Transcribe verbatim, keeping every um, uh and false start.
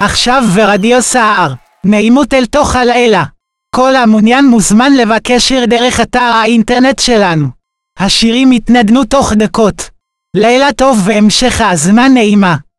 עכשיו ברדיו סער, נעימות אל תוך הלילה. כל המעוניין מוזמן לבקש שיר דרך אתר האינטרנט שלנו. השירים יתנדנו תוך דקות. לילה טוב והמשך הזמן נעימה.